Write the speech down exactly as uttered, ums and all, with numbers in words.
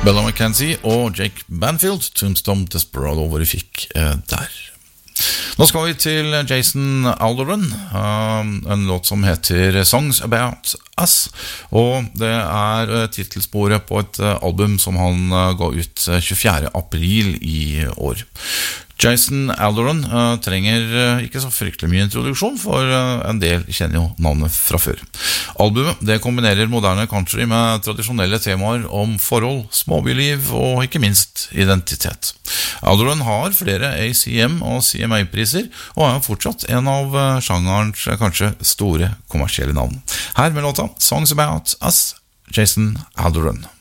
Bella McKenzie og Jake Banfield, Tombstone Desperado, hvor de fikk eh, der. Nå skal vi til Jason Alderan, um, en låt som heter Songs About Us, og det er uh, titelsporet på et uh, album som han uh, ga ut uh, tjuefjerde april i år. Jason Alderan uh, trenger uh, ikke så fryktelig mye introduksjon, for uh, en del kjenner jo navnet fra før. Albumet det kombinerer moderne country med tradisjonelle temaer om forhold, småbyliv og ikke minst identitet. Alderan har flere A C M og C M A-priser, og er fortsatt en av uh, sjangerens uh, kanskje store kommersielle navn. Her med låta Songs About Us, Jason Alderan.